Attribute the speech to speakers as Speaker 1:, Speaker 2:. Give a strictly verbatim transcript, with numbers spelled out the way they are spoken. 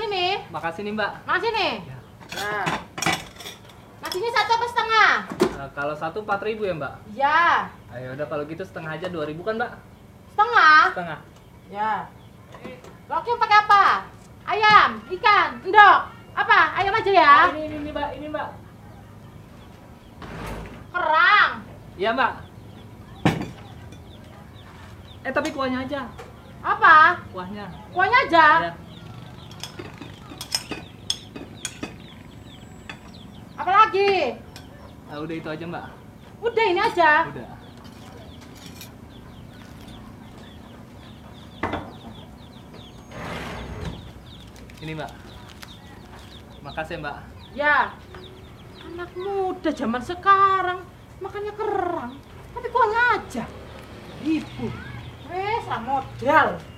Speaker 1: nasi nih.
Speaker 2: Makasih nih Mbak.
Speaker 1: Nasi nih.
Speaker 2: Ya.
Speaker 1: Nah. Nasinya satu apa setengah?
Speaker 2: Nah, kalau satu empat ribu ya Mbak?
Speaker 1: Ya.
Speaker 2: Ayo udah kalau gitu setengah aja dua ribu kan Mbak?
Speaker 1: Setengah?
Speaker 2: Setengah.
Speaker 1: Ya. Lauknya pakai apa? Ayam, ikan, endok. Apa? Ayam aja ya?
Speaker 2: Oh, ini, ini, ini Mbak, ini Mbak.
Speaker 1: Kerang.
Speaker 2: Iya Mbak. Eh tapi kuahnya aja.
Speaker 1: Apa?
Speaker 2: Kuahnya.
Speaker 1: Kuahnya aja.
Speaker 2: Ya.
Speaker 1: Apa lagi?
Speaker 2: Nah, udah itu aja Mbak.
Speaker 1: Udah ini aja.
Speaker 2: Udah. Ini Mbak. Makasih Mbak.
Speaker 1: Ya. Anak muda zaman sekarang makannya kerang, tapi kuahnya aja. Ibu. Wes, modal.